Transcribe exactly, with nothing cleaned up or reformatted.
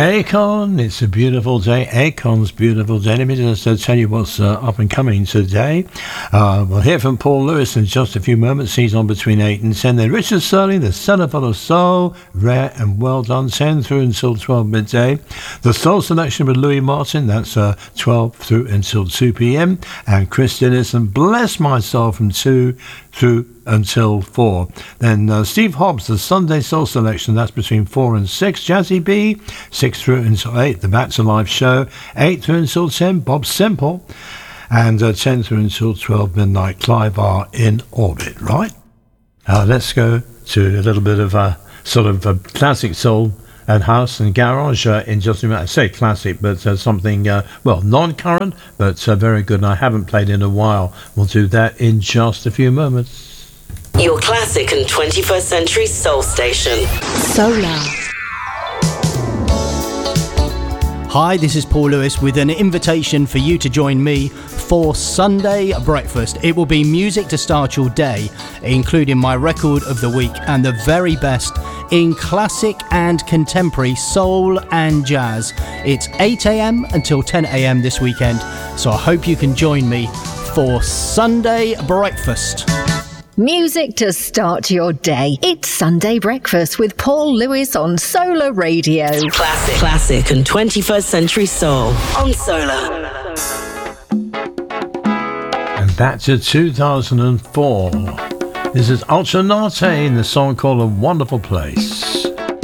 Akon, it's a beautiful day. Akon's beautiful day. Let me just uh, tell you what's uh, up and coming today. Uh, we'll hear from Paul Lewis in just a few moments. He's on between eight and ten. Then Richard Sterling, the Centerfold of Soul, rare and well done, ten through until twelve midday. The Soul Selection with Louis Martin, that's uh, twelve through until two p.m. And Chris Dennison, Bless My Soul, from two through until four. Then uh, Steve Hobbs, the Sunday Soul Selection, that's between four and six. Jazzy B, six through until eight. The Back to Life Show, eight through until ten. Bob Simple, and uh, ten through until twelve midnight. Clive R in Orbit, right? Uh, let's go to a little bit of a sort of a classic soul and house and garage uh, in just a minute. I say classic, but uh, something, uh, well, non-current, but uh, very good, and I haven't played in a while. We'll do that in just a few moments. Your classic and twenty-first century soul station. Solar. Hi, this is Paul Lewis with an invitation for you to join me for Sunday breakfast. It will be music to start your day, including my record of the week and the very best in classic and contemporary soul and jazz. It's eight a.m. until ten a.m. this weekend, so I hope you can join me for Sunday breakfast. Music to start your day. It's Sunday Breakfast with Paul Lewis on Solar Radio. Classic, classic and twenty-first century soul on Solar. And back to two thousand four. This is Ultra Nate in the song called A Wonderful Place.